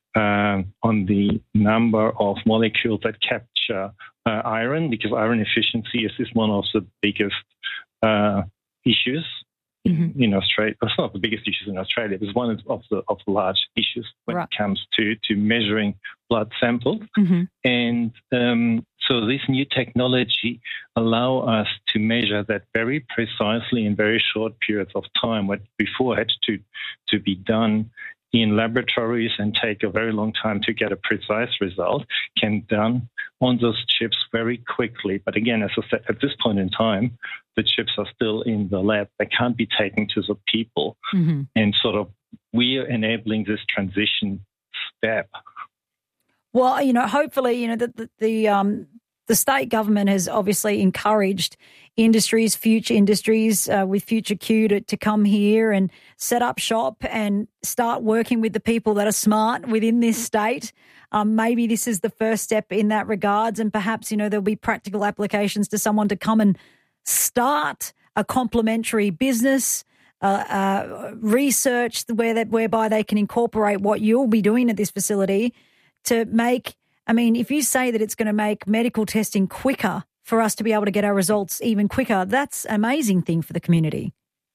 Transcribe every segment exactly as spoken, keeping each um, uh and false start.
um, on the number of molecules that capture uh, iron, because iron efficiency is, is one of the biggest uh, issues mm-hmm. in Australia. It's not the biggest issues in Australia. It's one of the of the large issues when right. it comes to, to measuring blood samples. Mm-hmm. And um, so this new technology allow us to measure that very precisely in very short periods of time, what before had to, to be done in laboratories and take a very long time to get a precise result, can be done on those chips very quickly. But again, as I said, at this point in time, the chips are still in the lab. They can't be taken to the people. Mm-hmm. And sort of we are enabling this transition step. Well, you know, hopefully, you know, the, the, the um, the state government has obviously encouraged industries, future industries uh, with Future Q to, to come here and set up shop and start working with the people that are smart within this state. Um, maybe this is the first step in that regards, and perhaps, you know, there'll be practical applications to someone to come and start a complementary business, uh, uh, research where that whereby they can incorporate what you'll be doing at this facility to make, I mean, if you say that it's going to make medical testing quicker for us to be able to get our results even quicker, that's an amazing thing for the community.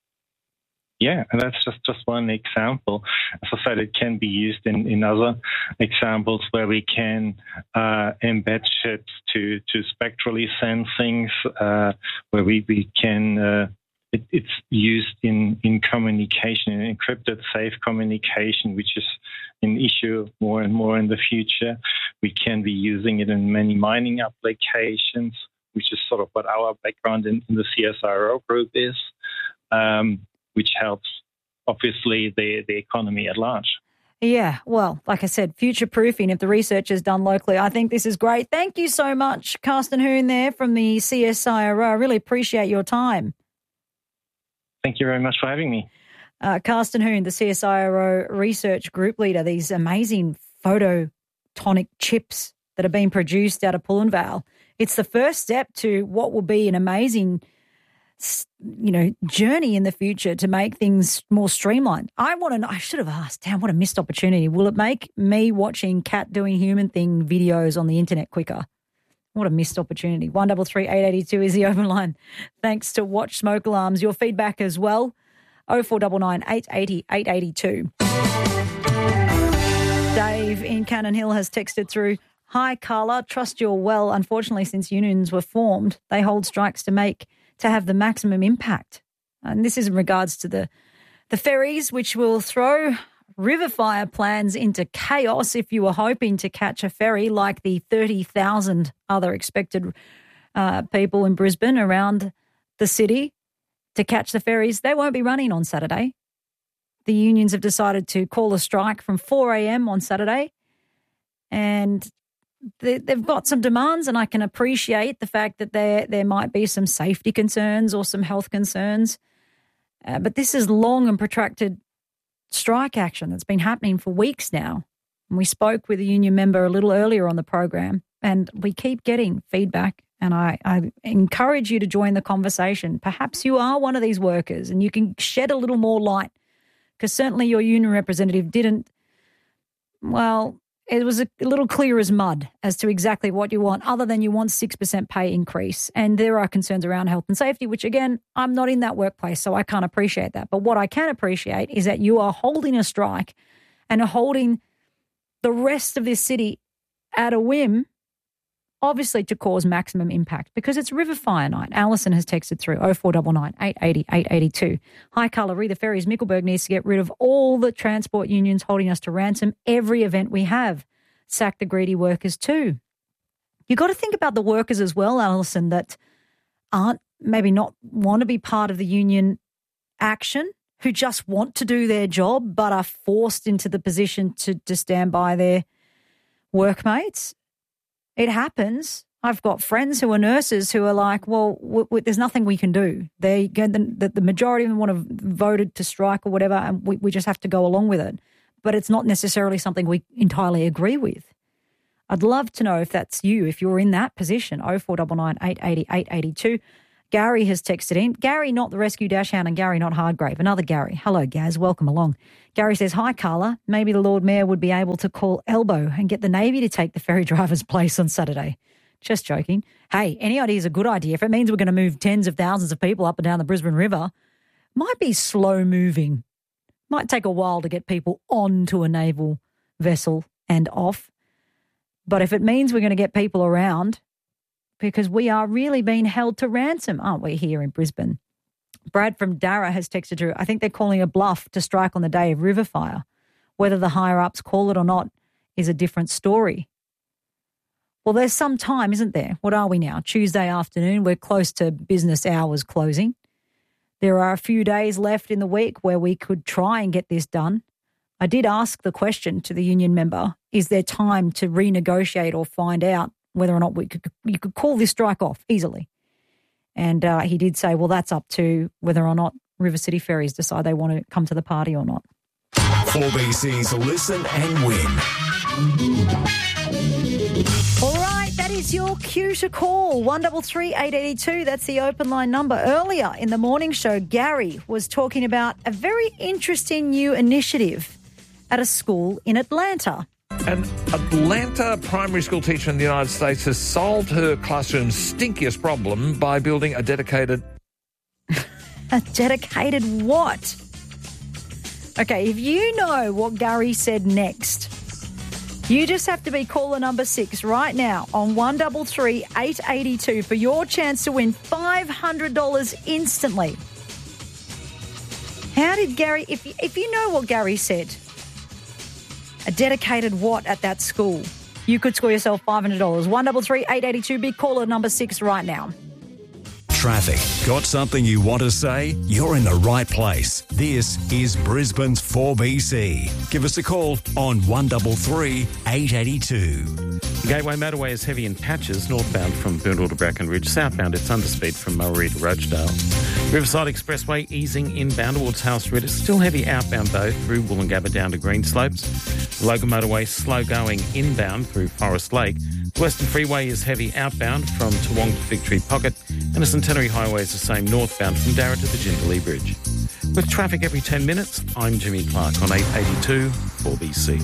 Yeah, and that's just, just one example. As I said, it can be used in, in other examples where we can uh, embed chips to, to spectrally sense things, uh, where we, we can, uh, it, it's used in, in communication, in encrypted safe communication, which is an issue more and more in the future. We can be using it in many mining applications, which is sort of what our background in, in the C S I R O group is. Um, which helps, obviously, the, the economy at large. Yeah, well, like I said, future-proofing if the research is done locally. I think this is great. Thank you so much, Karsten Hoon there from the C S I R O. I really appreciate your time. Thank you very much for having me. Uh, Karsten Hoon, the C S I R O research group leader, these amazing photonic chips that are being produced out of Pullen Vale. It's the first step to what will be an amazing you know, journey in the future to make things more streamlined. I want to know, I should have asked, damn, what a missed opportunity. Will it make me watching cat doing human thing videos on the internet quicker? What a missed opportunity. one double three eight eight two is the open line. Thanks to Watch Smoke Alarms. Your feedback as well, oh four nine nine, eight eight zero, eight eight two. Dave in Cannon Hill has texted through, hi, Carla, trust you're well. Unfortunately, since unions were formed, they hold strikes to make to have the maximum impact. And this is in regards to the, the ferries, which will throw river fire plans into chaos if you were hoping to catch a ferry like the thirty thousand other expected uh, people in Brisbane around the city to catch the ferries. They won't be running on Saturday. The unions have decided to call a strike from four a.m. on Saturday, and they've got some demands, and I can appreciate the fact that there there might be some safety concerns or some health concerns. Uh, but this is long and protracted strike action that's been happening for weeks now. And we spoke with a union member a little earlier on the program, and we keep getting feedback, and I, I encourage you to join the conversation. Perhaps you are one of these workers and you can shed a little more light, because certainly your union representative didn't, well, it was a little clear as mud as to exactly what you want, other than you want six percent pay increase. And there are concerns around health and safety, which, again, I'm not in that workplace, so I can't appreciate that. But what I can appreciate is that you are holding a strike and are holding the rest of this city at a whim, obviously to cause maximum impact, because it's River Fire Night. Alison has texted through oh four nine nine, eight eight zero, eight eight two. Hi, Carla. Re the ferries. Mickelberg needs to get rid of all the transport unions holding us to ransom every event we have. Sack the greedy workers too. You've got to think about the workers as well, Alison, that aren't maybe not want to be part of the union action, who just want to do their job but are forced into the position to, to stand by their workmates. It happens. I've got friends who are nurses who are like, well, w- w- there's nothing we can do. They the, the majority of them want to voted to strike or whatever, and we, we just have to go along with it. But it's not necessarily something we entirely agree with. I'd love to know if that's you, if you're in that position. oh four nine nine, eight eight zero, eight eight two. Gary has texted in. Gary, not the rescue dash hound, and Gary, not Hardgrave. Another Gary. Hello, Gaz. Welcome along. Gary says, hi, Carla. Maybe the Lord Mayor would be able to call Elbow and get the Navy to take the ferry driver's place on Saturday. Just joking. Hey, any idea is a good idea. If it means we're going to move tens of thousands of people up and down the Brisbane River, might be slow moving. Might take a while to get people onto a naval vessel and off. But if it means we're going to get people around, because we are really being held to ransom, aren't we, here in Brisbane? Brad from Darra has texted through, I think they're calling a bluff to strike on the day of river fire. Whether the higher-ups call it or not is a different story. Well, there's some time, isn't there? What are we now? Tuesday afternoon. We're close to business hours closing. There are a few days left in the week where we could try and get this done. I did ask the question to the union member, is there time to renegotiate or find out whether or not we could, you could call this strike off easily? And uh, he did say, well, that's up to whether or not River City Ferries decide they want to come to the party or not. four B C's Listen and Win. All right, that is your cue to call. one three three, eight eight two, that's the open line number. Earlier in the morning show, Gary was talking about a very interesting new initiative at a school in Atlanta. An Atlanta primary school teacher in the United States has solved her classroom's stinkiest problem by building a dedicated... A dedicated what? Okay, if you know what Gary said next, you just have to be caller number six right now on one three three, eight eight two for your chance to win five hundred dollars instantly. How did Gary... If, if you know what Gary said... A dedicated what at that school? You could score yourself five hundred dollars. one three three, eight eight two. Big caller number six right now. Traffic. Got something you want to say? You're in the right place. This is Brisbane's four B C. Give us a call on one three three, eight eight two. The Gateway motorway is heavy in patches, northbound from Boondall to Brackenridge. Southbound, it's underspeed from Murray to Rochedale. Riverside Expressway easing inbound towards House Ritter. Still heavy outbound, though, through Wollongabba down to Greenslopes. The Logan motorway slow going inbound through Forest Lake. The Western Freeway is heavy outbound from Toowong to Victory Pocket. And the Centenary Highway is the same northbound from Darra to the Jindalee Bridge. With traffic every ten minutes, I'm Jimmy Clark on eight eighty-two four B C.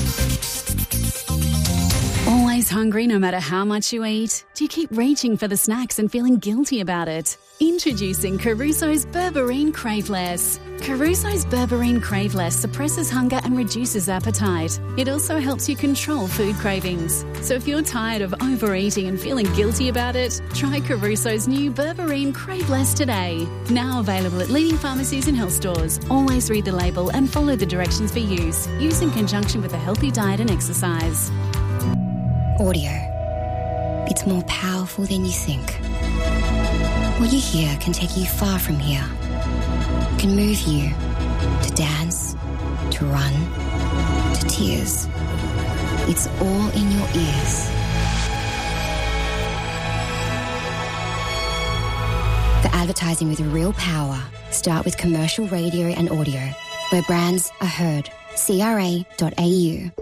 Always hungry no matter how much you eat? Do you keep reaching for the snacks and feeling guilty about it? Introducing Caruso's Berberine Craveless. Caruso's Berberine Craveless suppresses hunger and reduces appetite. It also helps you control food cravings. So if you're tired of overeating and feeling guilty about it, try Caruso's new Berberine Craveless today. Now available at leading pharmacies and health stores. Always read the label and follow the directions for use. Use in conjunction with a healthy diet and exercise. Audio. It's more powerful than you think. What you hear can take you far from here. It can move you to dance, to run, to tears. It's all in your ears. The advertising with real power. Start with commercial radio and audio, where brands are heard. C R A dot A U.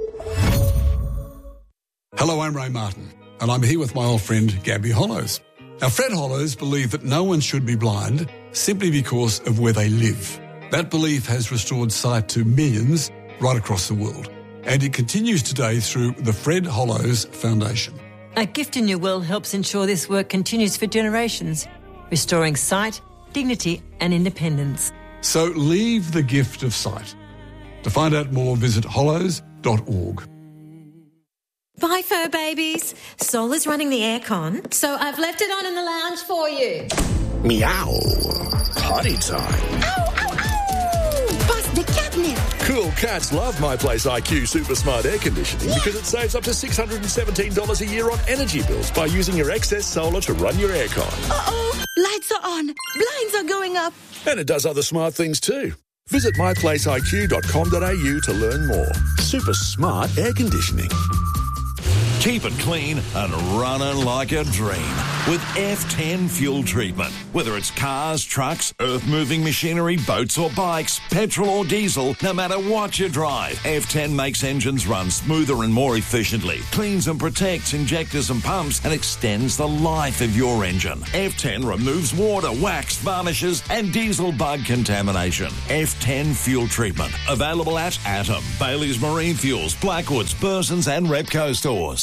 Hello, I'm Ray Martin, and I'm here with my old friend Gabby Hollows. Now, Fred Hollows believed that no one should be blind simply because of where they live. That belief has restored sight to millions right across the world, and it continues today through the Fred Hollows Foundation. A Gift in Your Will helps ensure this work continues for generations, restoring sight, dignity and independence. So leave the gift of sight. To find out more, visit hollows dot org. Bye, fur babies. Sol is running the aircon, so I've left it on in the lounge for you. Meow. Potty time. Ow, ow, ow! Bust the catnip. Cool cats love My Place I Q Super Smart Air Conditioning because it saves up to six hundred seventeen dollars a year on energy bills by using your excess solar to run your aircon. Uh-oh, lights are on, blinds are going up. And it does other smart things too. Visit my place I Q dot com dot a u to learn more. Super Smart Air Conditioning. Keep it clean and running like a dream. with F ten fuel treatment. Whether it's cars, trucks, earth-moving machinery, boats or bikes, petrol or diesel, no matter what you drive, F ten makes engines run smoother and more efficiently, cleans and protects injectors and pumps, and extends the life of your engine. F ten removes water, wax, varnishes, and diesel bug contamination. F ten fuel treatment. Available at Atom, Bailey's Marine Fuels, Blackwoods, Burson's, and Repco stores.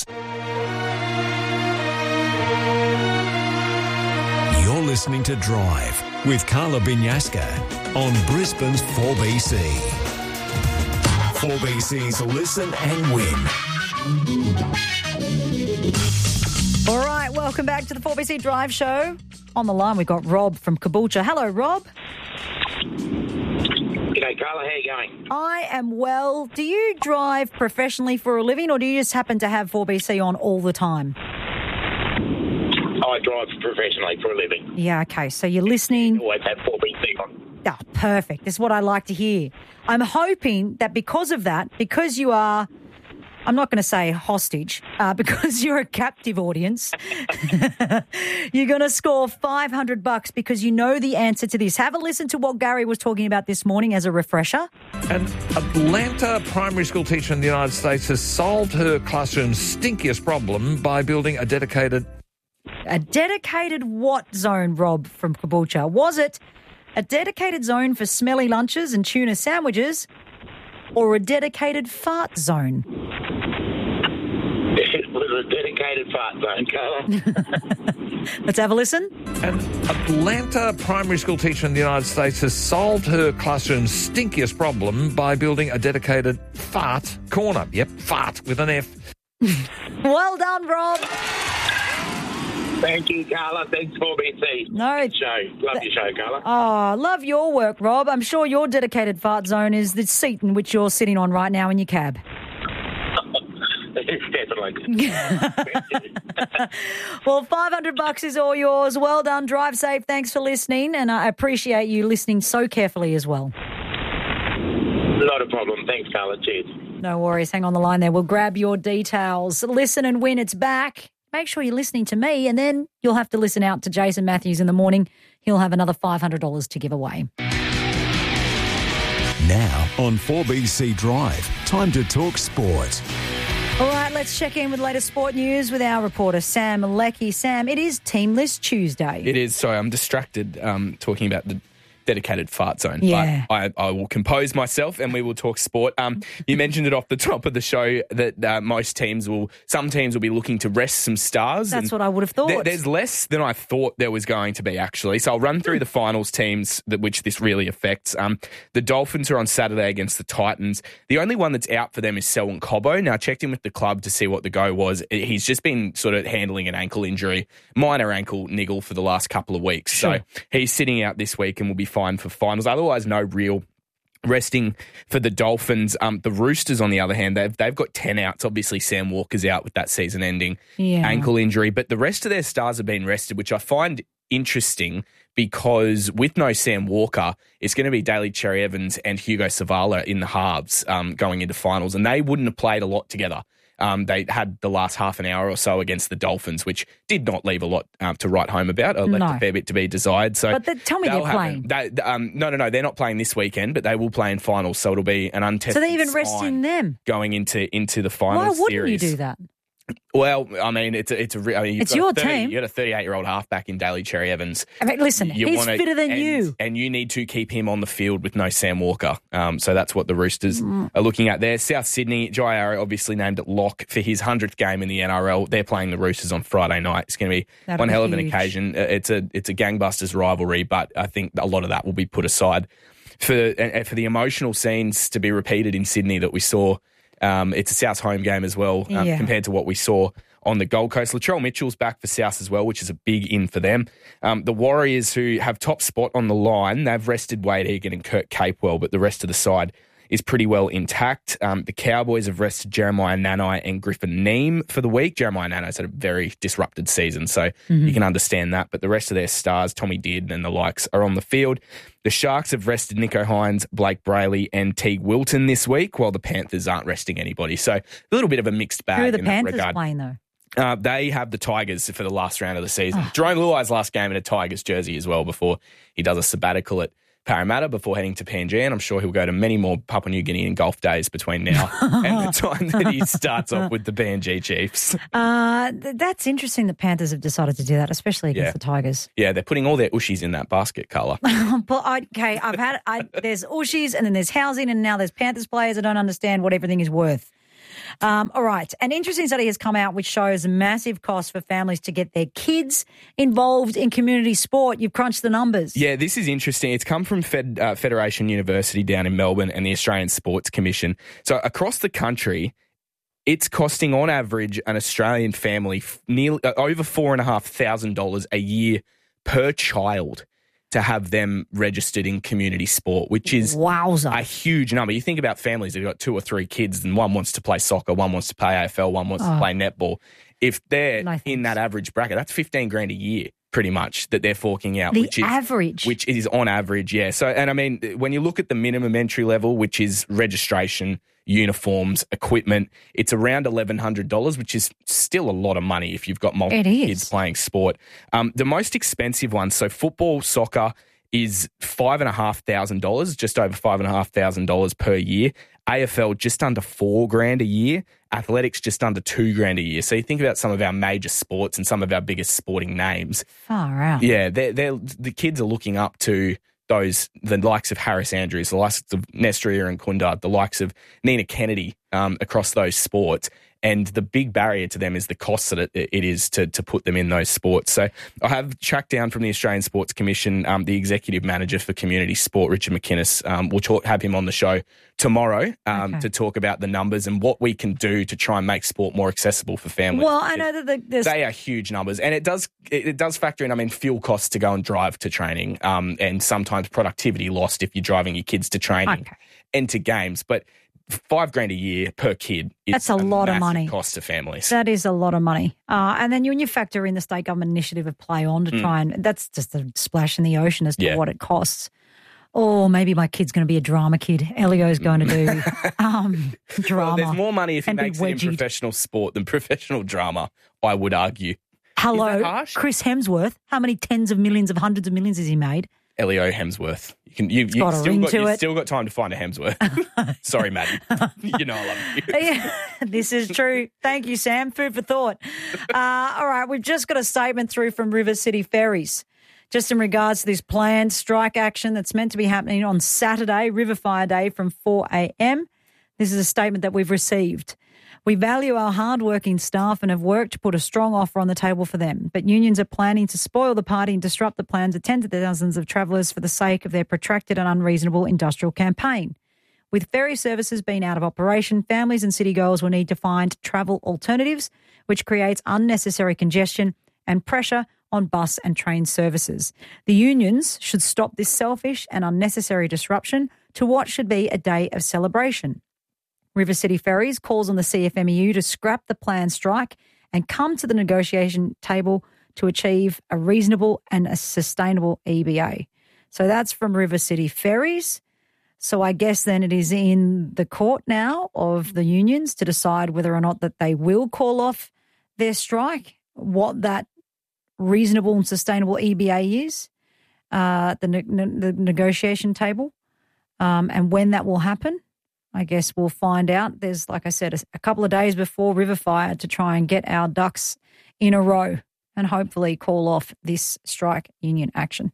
You're listening to Drive with Carla Binyaska on Brisbane's four B C. four B C's Listen and Win. All right, welcome back to the four B C Drive Show. On the line, we've got Rob from Caboolture. Hello, Rob. G'day, Carla. How are you going? I am well. Do you drive professionally for a living, or do you just happen to have four B C on all the time? I drive professionally for a living. Yeah, okay. So you're listening. Always have four B C on. Ah, perfect. This is what I like to hear. I'm hoping that because of that, because you are, I'm not going to say hostage, uh, because you're a captive audience, you're going to score five hundred bucks because you know the answer to this. Have a listen to what Gary was talking about this morning as a refresher. An Atlanta primary school teacher in the United States has solved her classroom's stinkiest problem by building a dedicated... A dedicated what zone, Rob, from Caboolture? Was it a dedicated zone for smelly lunches and tuna sandwiches, or a dedicated fart zone? It was a dedicated fart zone, Carla. Let's have a listen. An Atlanta primary school teacher in the United States has solved her classroom's stinkiest problem by building a dedicated fart corner. Yep, fart with an F. Well done, Rob. Thank you, Carla. Thanks, four B C. No. Good show. Love your show, Carla. Oh, love your work, Rob. I'm sure your dedicated fart zone is the seat in which you're sitting on right now in your cab. Definitely. Well, five hundred bucks is all yours. Well done. Drive safe. Thanks for listening, and I appreciate you listening so carefully as well. Not a problem. Thanks, Carla. Cheers. No worries. Hang on the line there. We'll grab your details. Listen and win. It's back. Make sure you're listening to me, and then you'll have to listen out to Jason Matthews in the morning. He'll have another five hundred dollars to give away. Now on four B C Drive, time to talk sport. All right, let's check in with latest sport news with our reporter, Sam Leckie. Sam, it is Teamless Tuesday. It is. Sorry, I'm distracted um, talking about the dedicated fart zone. Yeah. But I, I will compose myself and we will talk sport. Um, you mentioned it off the top of the show that uh, most teams will, some teams will be looking to rest some stars. That's what I would have thought. There, there's less than I thought there was going to be, actually. So I'll run through the finals teams that which this really affects. Um, the Dolphins are on Saturday against the Titans. The only one that's out for them is Selwyn Cobbo. Now, I checked in with the club to see what the go was. He's just been sort of handling an ankle injury, minor ankle niggle for the last couple of weeks. Sure. So he's sitting out this week and will be fine for finals. Otherwise, no real resting for the Dolphins. Um, the Roosters, on the other hand, they've, they've got ten outs. Obviously, Sam Walker's out with that season-ending Yeah. ankle injury. But the rest of their stars have been rested, which I find interesting because with no Sam Walker, it's going to be Daly Cherry-Evans and Hugo Savala in the halves um, going into finals. And they wouldn't have played a lot together. Um, they had the last half an hour or so against the Dolphins, which did not leave a lot um, to write home about, or left No. a fair bit to be desired. So, But the- tell me they'll they're have- playing. They, um, no, no, no, they're not playing this weekend, but they will play in finals, so it'll be an untested So they're even sign resting them. going into into the Why finals wouldn't series. you do that? Well, I mean, it's a, it's a, re- I mean, you've It's got your a thirty, team. You got a thirty-eight-year-old halfback in Daly Cherry-Evans. I mean, listen, You he's wanna- fitter than and, you. and you need to keep him on the field with no Sam Walker. Um, so that's what the Roosters Mm. are looking at there. South Sydney, Jai Arrow obviously named at lock for his hundredth game in the N R L. They're playing the Roosters on Friday night. It's going to be That'll one be hell of an huge. occasion. Uh, It's a it's a gangbusters rivalry, but I think a lot of that will be put aside for and for the emotional scenes to be repeated in Sydney that we saw. Um, it's a South's home game as well um, Yeah. compared to what we saw on the Gold Coast. Latrell Mitchell's back for South as well, which is a big in for them. Um, the Warriors, who have top spot on the line, they've rested Wade Egan and Kurt Capewell, but the rest of the side is pretty well intact. Um, the Cowboys have rested Jeremiah Nanai and Griffin Neem for the week. Jeremiah Nanai's had a very disrupted season, so Mm-hmm. you can understand that. But the rest of their stars, Tommy Dearden and the likes, are on the field. The Sharks have rested Nico Hines, Blake Brayley and Teague Wilton this week, while the Panthers aren't resting anybody. So a little bit of a mixed bag Who are the in Panthers that regard. playing, though? Uh, they have the Tigers for the last round of the season. Oh. Jerome Luai's last game in a Tigers jersey as well before he does a sabbatical at Parramatta before heading to P N G, and I'm sure he'll go to many more Papua New Guinea and golf days between now and the time that he starts off with the P N G Chiefs. Uh, th- that's interesting that Panthers have decided to do that, especially against Yeah. the Tigers. Yeah, they're putting all their ushies in that basket, Carla. But I, okay, I've had I, there's Ushies and then there's housing and now there's Panthers players. I don't understand what everything is worth. Um, all right. An interesting study has come out which shows a massive cost for families to get their kids involved in community sport. You've crunched the numbers. Yeah, this is interesting. It's come from Fed, uh, Federation University down in Melbourne and the Australian Sports Commission. So across the country, it's costing on average an Australian family f- nearly uh, over four and a half thousand dollars a year per child to have them registered in community sport, which is Wowza. a huge number. You think about families that have got two or three kids and one wants to play soccer, one wants to play A F L, one wants Oh. to play netball. If they're No in that average bracket, that's fifteen grand a year pretty much that they're forking out. The which is, average. Which is on average, yeah. So, and I mean, when you look at the minimum entry level, which is registration, uniforms, equipment, it's around eleven hundred dollars, which is still a lot of money if you've got multiple It is. kids playing sport. Um, the most expensive one, so football, soccer, is five and a half thousand dollars, just over five and a half thousand dollars per year. A F L just under four grand a year. Athletics just under two grand a year. So you think about some of our major sports and some of our biggest sporting names. Far out. Yeah, they're, they're, the kids are looking up to those, the likes of Harris Andrews, the likes of Nestria and Kundard, the likes of Nina Kennedy um, across those sports. And the big barrier to them is the cost that it, it is to, to put them in those sports. So I have tracked down from the Australian Sports Commission um, the executive manager for community sport, Richard McInnes. Um, we'll talk, have him on the show tomorrow um, Okay. to talk about the numbers and what we can do to try and make sport more accessible for families. Well, I know that the, there's They are huge numbers, and it does it, it does factor in. I mean, fuel costs to go and drive to training, um, and sometimes productivity lost if you're driving your kids to training Okay. and to games. But five grand a year per kid is That's a lot of massive money. cost to families. That is a lot of money. Uh, and then you, when you factor in the state government initiative of Play On to Mm. try and that's just a splash in the ocean as to Yeah. what it costs. Or maybe my kid's going to be a drama kid. Elio's going to do um, drama. Well, there's more money if he and be makes it in wedgied. professional sport than professional drama, I would argue. Hello, Is that harsh? Chris Hemsworth. How many tens of millions of hundreds of millions has he made? Elio Hemsworth. You can you, got a still ring got to you've it. still got time to find a Hemsworth. Sorry, Maddie. You know I love you. Yeah, this is true. Thank you, Sam. Food for thought. Uh, all right, we've just got a statement through from River City Ferries, just in regards to this planned strike action that's meant to be happening on Saturday, River Fire Day, from four a.m. This is a statement that we've received. We value our hard-working staff and have worked to put a strong offer on the table for them, but unions are planning to spoil the party and disrupt the plans of tens of thousands of travellers for the sake of their protracted and unreasonable industrial campaign. With ferry services being out of operation, families and city goers will need to find travel alternatives, which creates unnecessary congestion and pressure on bus and train services. The unions should stop this selfish and unnecessary disruption to what should be a day of celebration. River City Ferries calls on the C F M E U to scrap the planned strike and come to the negotiation table to achieve a reasonable and a sustainable E B A. So that's from River City Ferries. So I guess then it is in the court now of the unions to decide whether or not that they will call off their strike, what that reasonable and sustainable E B A is, uh, the, ne- the negotiation table, um, and when that will happen. I guess we'll find out. There's, like I said, a, a couple of days before River Fire to try and get our ducks in a row and hopefully call off this strike union action.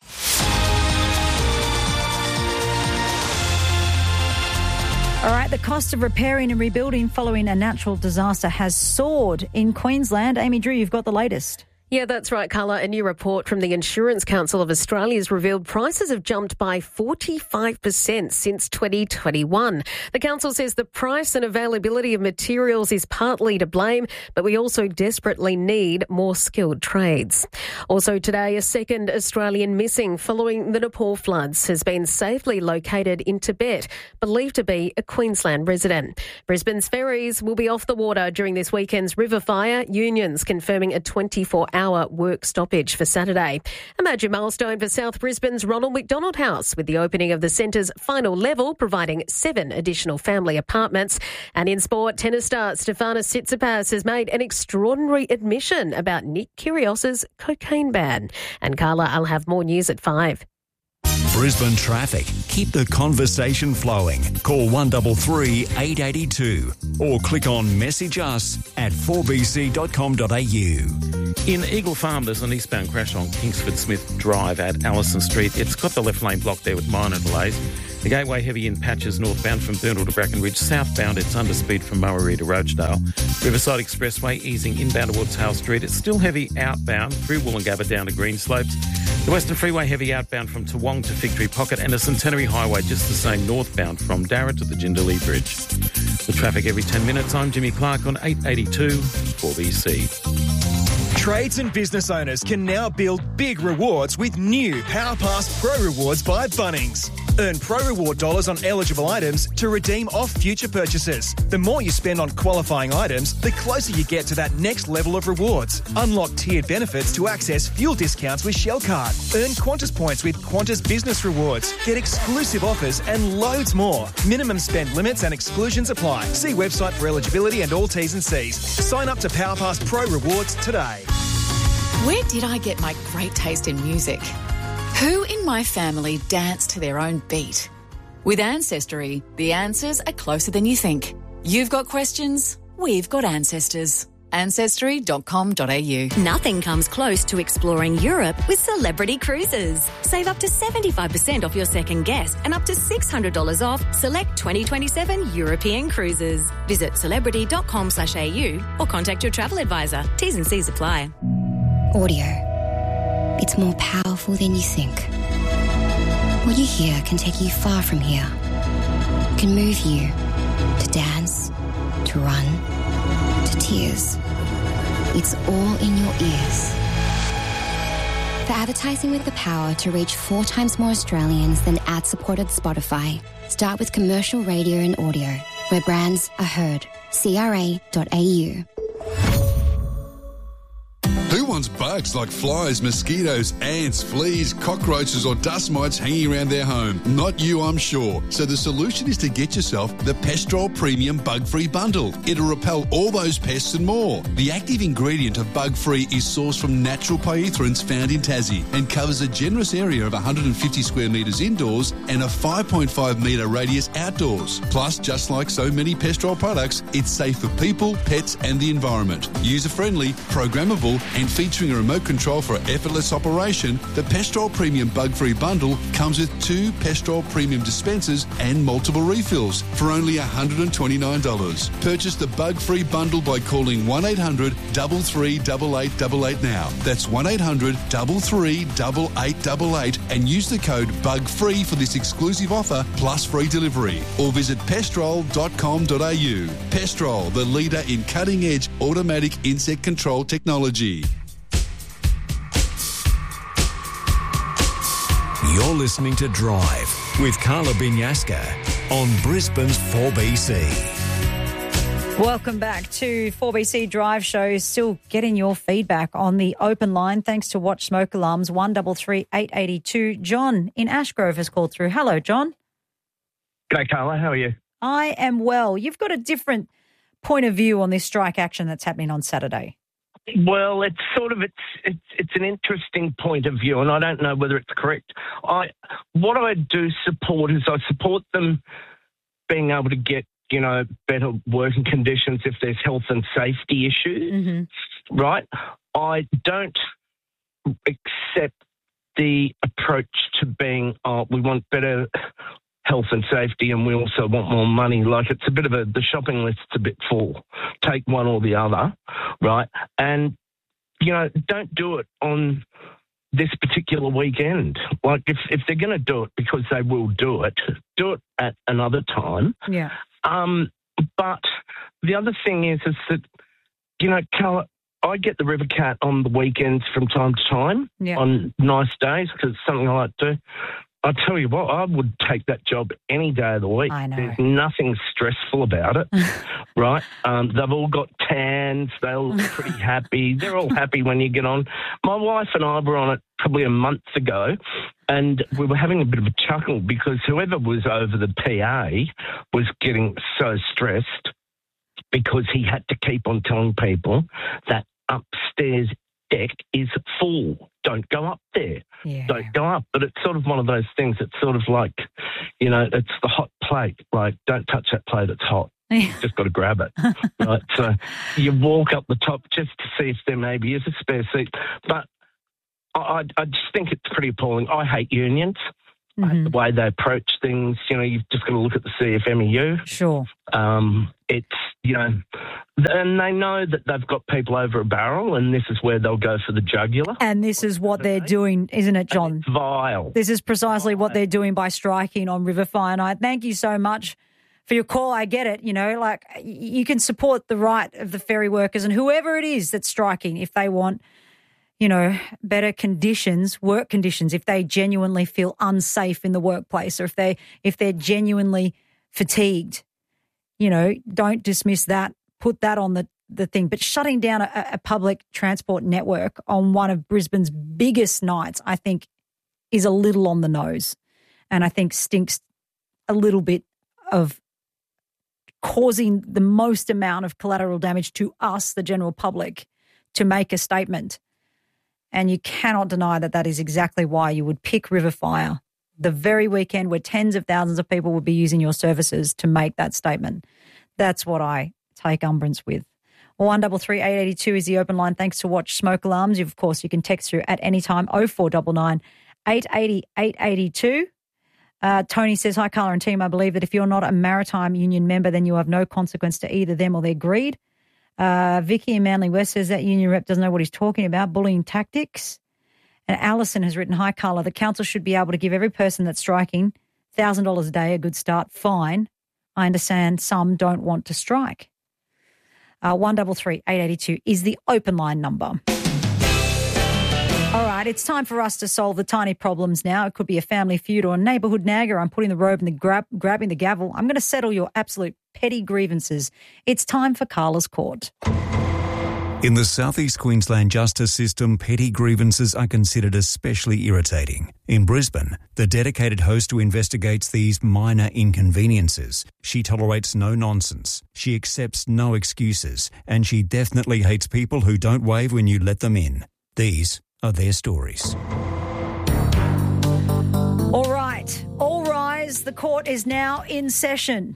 All right, the cost of repairing and rebuilding following a natural disaster has soared in Queensland. Amy Drew, you've got the latest. Yeah, that's right, Carla. A new report from the Insurance Council of Australia has revealed prices have jumped by forty-five percent since twenty twenty-one. The council says the price and availability of materials is partly to blame, but we also desperately need more skilled trades. Also today, a second Australian missing following the Nepal floods has been safely located in Tibet, believed to be a Queensland resident. Brisbane's ferries will be off the water during this weekend's river fire. Unions confirming a twenty-four hour hour work stoppage for Saturday. A major milestone for South Brisbane's Ronald McDonald House, with the opening of the centre's final level, providing seven additional family apartments. And in sport, tennis star Stefanos Tsitsipas has made an extraordinary admission about Nick Kyrgios's cocaine ban. And Carla, I'll have more news at five. Brisbane traffic. Keep the conversation flowing. Call one three three, eight eight two or click on message us at four b c dot com dot a u. In Eagle Farm, there's an eastbound crash on Kingsford Smith Drive at Allison Street. It's got the left lane blocked there with minor delays. The Gateway heavy in patches northbound from Burnell to Brackenridge. Southbound, it's under speed from Murray to Roachdale. Riverside Expressway easing inbound towards Hale Street. It's still heavy outbound through Woolloongabba down to Greenslopes. The Western Freeway heavy outbound from Toowong to Fig Tree Pocket, and the Centenary Highway just the same northbound from Darra to the Jindalee Bridge. The traffic every ten minutes. I'm Jimmy Clark on eight eighty-two four B C. Trades and business owners can now build big rewards with new PowerPass Pro Rewards by Bunnings. Earn Pro Reward dollars on eligible items to redeem off future purchases. The more you spend on qualifying items, the closer you get to that next level of rewards. Unlock tiered benefits to access fuel discounts with Shell Card. Earn Qantas points with Qantas Business Rewards. Get exclusive offers and loads more. Minimum spend limits and exclusions apply. See website for eligibility and all T's and C's. Sign up to PowerPass Pro Rewards today. Where did I get my great taste in music? Who in my family dance to their own beat? With Ancestry, the answers are closer than you think. You've got questions, we've got ancestors. ancestry dot com dot a u. Nothing comes close to exploring Europe with Celebrity Cruises. Save up to seventy-five percent off your second guest and up to six hundred dollars off select twenty twenty-seven European cruises. Visit celebrity dot com slash a u or contact your travel advisor. T's and C's apply. Audio. It's more powerful than you think. What you hear can take you far from here. Can move you to dance, to run, to tears. It's all in your ears. For advertising with the power to reach four times more Australians than ad-supported Spotify, start with commercial radio and audio, where brands are heard. C R A dot A U. Who wants bugs like flies, mosquitoes, ants, fleas, cockroaches or dust mites hanging around their home? Not you, I'm sure. So the solution is to get yourself the Pestrol Premium Bug-Free Bundle. It'll repel all those pests and more. The active ingredient of Bug-Free is sourced from natural pyrethrins found in Tassie and covers a generous area of one hundred fifty square metres indoors and a five point five metre radius outdoors. Plus, just like so many Pestrol products, it's safe for people, pets and the environment. User-friendly, programmable and featuring a remote control for effortless operation, the Pestrol Premium Bug-Free Bundle comes with two Pestrol Premium dispensers and multiple refills for only one hundred twenty-nine dollars. Purchase the Bug-Free Bundle by calling one eight hundred, three three eight eight eight eight now. That's one eight hundred, three three eight eight eight eight and use the code BUGFREE for this exclusive offer plus free delivery. Or visit pestrol dot com dot a u. Pestrol, the leader in cutting-edge automatic insect control technology. You're listening to Drive with Carla Binyaska on Brisbane's four B C. Welcome back to four B C Drive Show. Still getting your feedback on the open line thanks to Watch Smoke Alarms one three three eight eight two. John in Ashgrove has called through. Hello, John. G'day, Carla. How are you? I am well. You've got a different point of view on this strike action that's happening on Saturday. Well, it's sort of it's it's it's an interesting point of view, and I don't know whether it's correct. I what I do support is I support them being able to get, you know, better working conditions if there's health and safety issues, mm-hmm. right? I don't accept the approach to being, oh, we want better health and safety and we also want more money. Like, it's a bit of a, the shopping list's a bit full. Take one or the other, right? And, you know, don't do it on this particular weekend. Like, if, if they're going to do it, because they will do it, do it at another time. Yeah. Um, but the other thing is, is that, you know, Carla, I get the River Cat on the weekends from time to time, yeah. on nice days, because it's something I like to do. I tell you what, I would take that job any day of the week. I know. There's nothing stressful about it, right? Um, they've all got tans. They're all pretty happy. They're all happy when you get on. My wife and I were on it probably a month ago, and we were having a bit of a chuckle because whoever was over the P A was getting so stressed because he had to keep on telling people that upstairs deck is full. Don't go up there. Yeah. Don't go up. But it's sort of one of those things. It's sort of like, you know, it's the hot plate. Like, don't touch that plate. It's hot. You've just got to grab it. Right. So you walk up the top just to see if there maybe is a spare seat. But I, I just think it's pretty appalling. I hate unions. Mm-hmm. I hate the way they approach things. You know, you've just got to look at the C F M E U. Sure. Um, it's, you know, and they know that they've got people over a barrel, and this is where they'll go for the jugular. And this is what they're doing, isn't it, John? And it's vile. This is precisely what they're doing by striking on River Fire Night. Thank you so much for your call. I get it. You know, like, you can support the right of the ferry workers and whoever it is that's striking if they want, you know, better conditions, work conditions, if they genuinely feel unsafe in the workplace, or if they if they're genuinely fatigued. You know, don't dismiss that. Put that on the, the thing. But shutting down a, a public transport network on one of Brisbane's biggest nights, I think, is a little on the nose, and I think stinks a little bit of causing the most amount of collateral damage to us, the general public, to make a statement. And you cannot deny that that is exactly why you would pick River Fire, the very weekend where tens of thousands of people would be using your services, to make that statement. That's what I take umbrance with. one double three eight eighty two is the open line. Thanks to Watch Smoke Alarms. Of course, you can text through at any time, oh four nine nine, eight eight oh, eight eight two. Uh, Tony says, hi, Carla and team. I believe that if you're not a maritime union member, then you have no consequence to either them or their greed. Uh, Vicky in Manly West says that union rep doesn't know what he's talking about, bullying tactics. And Alison has written, hi, Carla, the council should be able to give every person that's striking one thousand dollars a day, a good start, fine. I understand some don't want to strike. Uh, one double three eight eighty two is the open line number. All right, it's time for us to solve the tiny problems now. It could be a family feud or a neighbourhood nagger. I'm putting the robe and the grab, grabbing the gavel. I'm going to settle your absolute petty grievances. It's time for Carla's Court. In the Southeast Queensland justice system, petty grievances are considered especially irritating. In Brisbane, the dedicated host who investigates these minor inconveniences. She tolerates no nonsense, she accepts no excuses, and she definitely hates people who don't wave when you let them in. These are their stories. All right, all rise. The court is now in session.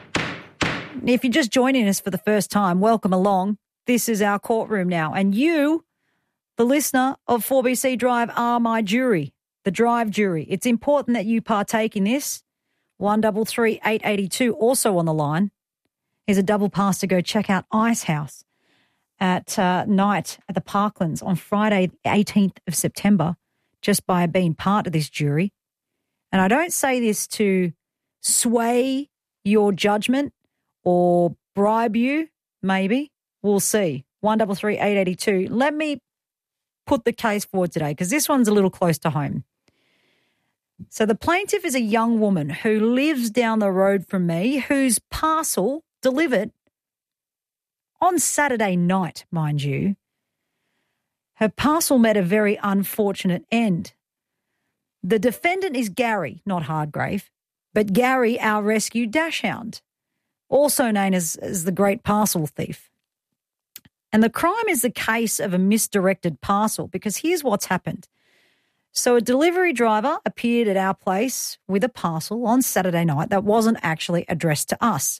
If you're just joining us for the first time, welcome along. This is our courtroom now. And you, the listener of four B C Drive, are my jury, the Drive jury. It's important that you partake in this. one double three eight eighty two, also on the line, is a double pass to go check out Ice House at uh, night at the Parklands on Friday, the eighteenth of September, just by being part of this jury. And I don't say this to sway your judgment or bribe you, maybe. We'll see. one double three eight eighty two. Let me put the case forward today because this one's a little close to home. So the plaintiff is a young woman who lives down the road from me, whose parcel delivered on Saturday night, mind you. Her parcel met a very unfortunate end. The defendant is Gary, not Hardgrave, but Gary, our rescue dashhound, also known as, as the Great Parcel Thief. And the crime is the case of a misdirected parcel because here's what's happened. So a delivery driver appeared at our place with a parcel on Saturday night that wasn't actually addressed to us.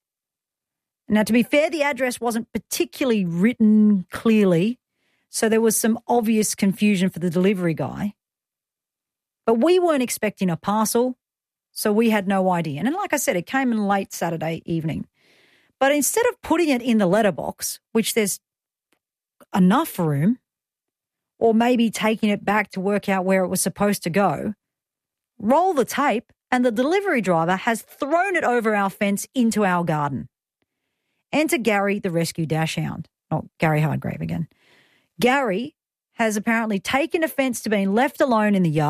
Now, to be fair, the address wasn't particularly written clearly, so there was some obvious confusion for the delivery guy. But we weren't expecting a parcel, so we had no idea. And like I said, it came in late Saturday evening. But instead of putting it in the letterbox, which there's enough room, or maybe taking it back to work out where it was supposed to go, roll the tape and the delivery driver has thrown it over our fence into our garden. Enter Gary, the rescue dashhound. Not Gary Hardgrave again. Gary has apparently taken offence to being left alone in the yard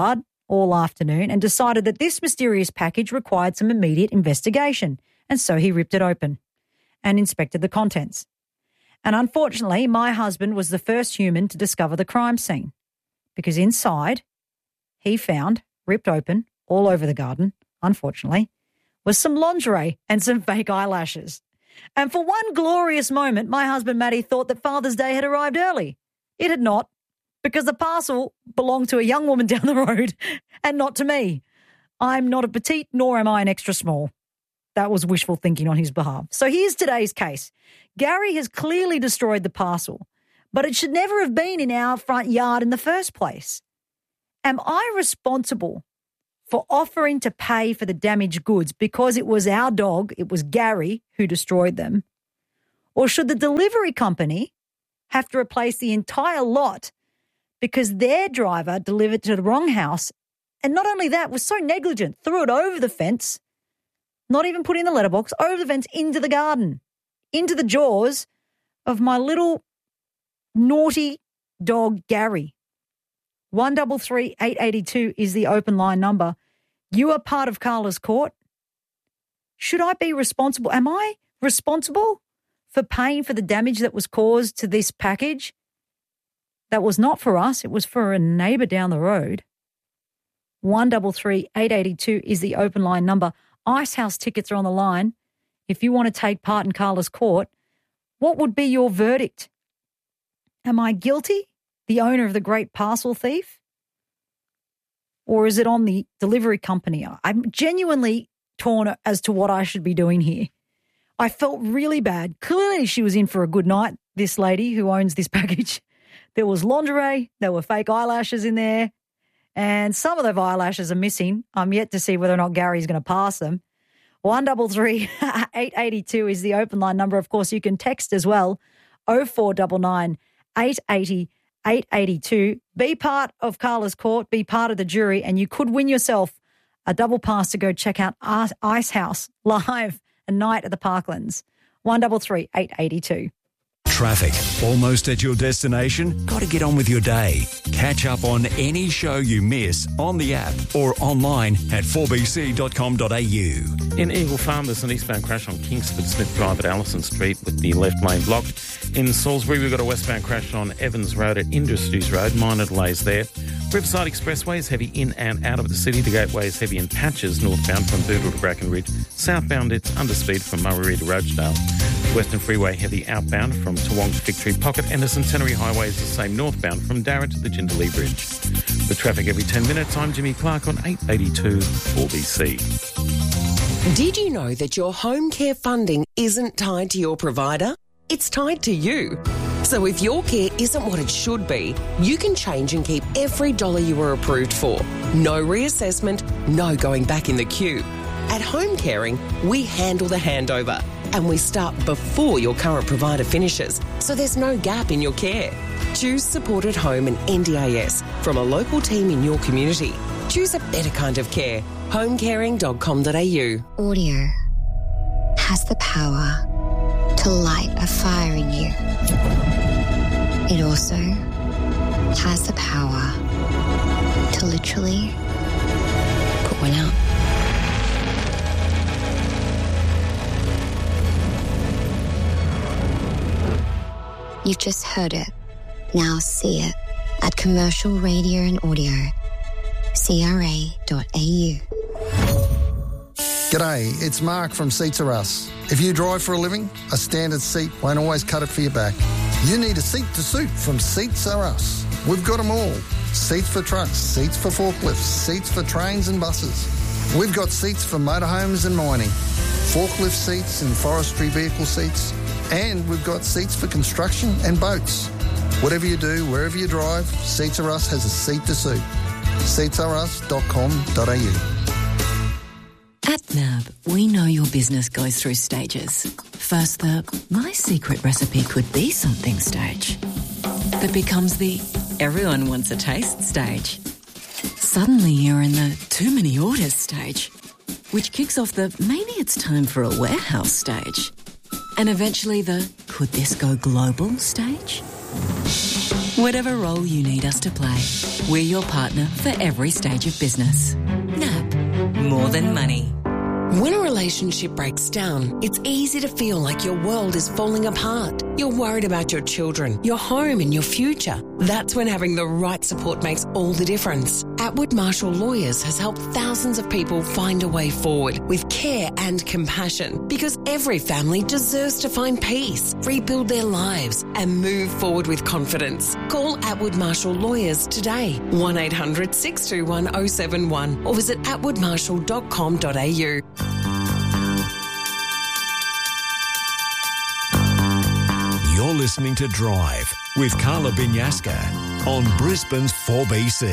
all afternoon and decided that this mysterious package required some immediate investigation, and so he ripped it open and inspected the contents. And unfortunately, my husband was the first human to discover the crime scene, because inside he found, ripped open, all over the garden, unfortunately, was some lingerie and some fake eyelashes. And for one glorious moment, my husband Matty thought that Father's Day had arrived early. It had not, because the parcel belonged to a young woman down the road and not to me. I'm not a petite, nor am I an extra small. That was wishful thinking on his behalf. So here's today's case. Gary has clearly destroyed the parcel, but it should never have been in our front yard in the first place. Am I responsible for offering to pay for the damaged goods because it was our dog, it was Gary, who destroyed them? Or should the delivery company have to replace the entire lot because their driver delivered to the wrong house, and not only that, was so negligent, threw it over the fence, not even put in the letterbox, over the fence into the garden, into the jaws of my little naughty dog, Gary. one three three, eight eight two is the open line number. You are part of Carla's court. Should I be responsible? Am I responsible for paying for the damage that was caused to this package? That was not for us. It was for a neighbour down the road. one three three, eight eight two is the open line number. Icehouse tickets are on the line. If you want to take part in Carla's court, what would be your verdict? Am I guilty, the owner of the great parcel thief? Or is it on the delivery company? I'm genuinely torn as to what I should be doing here. I felt really bad. Clearly she was in for a good night, this lady who owns this package. There was lingerie, there were fake eyelashes in there, and some of those eyelashes are missing. I'm yet to see whether or not Gary's going to pass them. one three three, eight eight two is the open line number. Of course, you can text as well, oh four nine nine, eight eight oh, eight eight two. Be part of Carla's court, be part of the jury, and you could win yourself a double pass to go check out Icehouse live a night at the Parklands. one three three, eight eight two. Traffic. Almost at your destination? Got to get on with your day. Catch up on any show you miss on the app or online at four b c dot com dot a u. In Eagle Farm, there's an eastbound crash on Kingsford Smith Drive at Allison Street with the left lane blocked. In Salisbury, we've got a westbound crash on Evans Road at Industries Road. Minor delays there. Riverside Expressway is heavy in and out of the city. The Gateway is heavy in patches northbound from Boondall to Brackenridge. Southbound, it's under speed from Murray to Rochedale. Western Freeway heavy outbound from Toowong to Victory Pocket. Anderson Tannery Highway is the same northbound from Darra to the Jindalee Bridge. The traffic every ten minutes. I'm Jimmy Clark on eight eighty-two four B C. Did you know that your home care funding isn't tied to your provider? It's tied to you. So if your care isn't what it should be, you can change and keep every dollar you were approved for. No reassessment, no going back in the queue. At Home Caring, we handle the handover and we start before your current provider finishes, so there's no gap in your care. Choose Support at Home and N D I S from a local team in your community. Choose a better kind of care. home caring dot com dot a u. Audio has the power to light a fire in you. It also has the power to literally put one out. You've just heard it. Now see it at Commercial Radio and Audio, c r a dot a u. G'day, it's Mark from Seats Are Us. If you drive for a living, a standard seat won't always cut it for your back. You need a seat to suit from Seats Are Us. We've got them all. Seats for trucks, seats for forklifts, seats for trains and buses. We've got seats for motorhomes and mining, forklift seats and forestry vehicle seats, and we've got seats for construction and boats. Whatever you do, wherever you drive, Seats Are Us has a seat to suit. seats are us dot com dot a u. At N A B, we know your business goes through stages. First, the my secret recipe could be something stage. That becomes the everyone wants a taste stage. Suddenly you're in the too many orders stage, which kicks off the maybe it's time for a warehouse stage. And eventually the could this go global stage? Whatever role you need us to play, we're your partner for every stage of business. N A B, more than money. When a relationship breaks down, it's easy to feel like your world is falling apart. You're worried about your children, your home and your future. That's when having the right support makes all the difference. Atwood Marshall Lawyers has helped thousands of people find a way forward with care and compassion, because every family deserves to find peace, rebuild their lives and move forward with confidence. Call Atwood Marshall Lawyers today, one eight hundred six two one oh seven one, or visit atwood marshall dot com dot a u. You're listening to Drive with Carla Binyaska on Brisbane's four B C.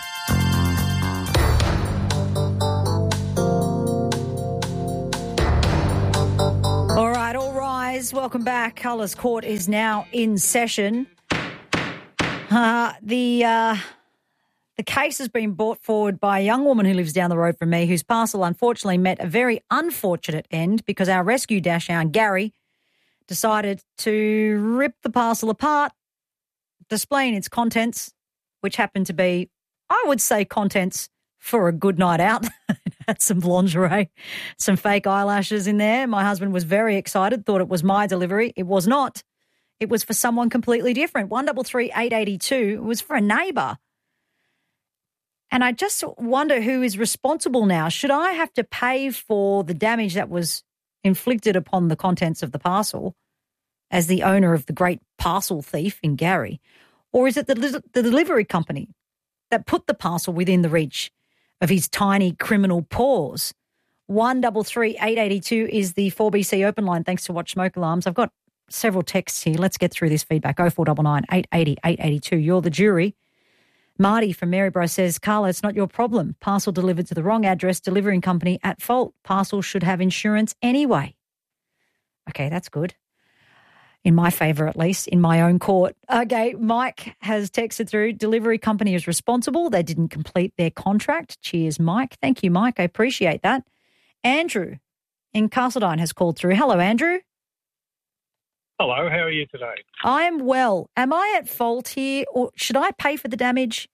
All right, all rise. Welcome back. Carla's Court is now in session. Uh, the uh, the case has been brought forward by a young woman who lives down the road from me, whose parcel unfortunately met a very unfortunate end because our rescue dachshund, Gary, decided to rip the parcel apart, displaying its contents, which happened to be, I would say, contents for a good night out. Had some lingerie, some fake eyelashes in there. My husband was very excited, thought it was my delivery. It was not. It was for someone completely different. one three three eight eight two was for a neighbour. And I just wonder who is responsible now. Should I have to pay for the damage that was inflicted upon the contents of the parcel as the owner of the great parcel thief in Gary? Or is it the, the delivery company that put the parcel within the reach of his tiny criminal paws? one three three eight eight two is the four B C open line, thanks to Watch Smoke Alarms. I've got several texts here. Let's get through this feedback. oh four nine nine, eight eight zero, eight eight two. You're the jury. Marty from Maryborough says, Carla, it's not your problem. Parcel delivered to the wrong address, delivering company at fault. Parcel should have insurance anyway. Okay, that's good. In my favour, at least, in my own court. Okay, Mike has texted through, delivery company is responsible. They didn't complete their contract. Cheers, Mike. Thank you, Mike. I appreciate that. Andrew in Castledine has called through. Hello, Andrew. Hello, how are you today? I am well. Am I at fault here, or should I pay for the damage?